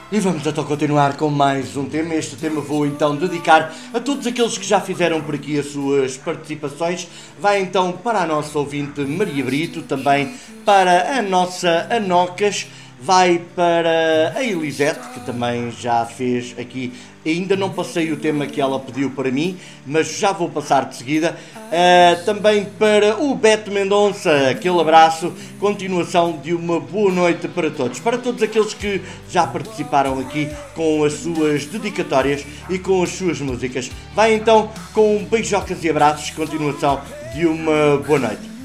E vamos então continuar com mais um tema. Este tema vou então dedicar a todos aqueles que já fizeram por aqui as suas participações. Vai então para a nossa ouvinte Maria Brito, também para a nossa Anocas, vai para a Elisete, que também já fez aqui. Ainda não passei o tema que ela pediu para mim, mas já vou passar de seguida. Também para o Beto Mendonça, aquele abraço, continuação de uma boa noite para todos. Para todos aqueles que já participaram aqui com as suas dedicatórias e com as suas músicas. Vai então com beijocas e abraços, continuação de uma boa noite.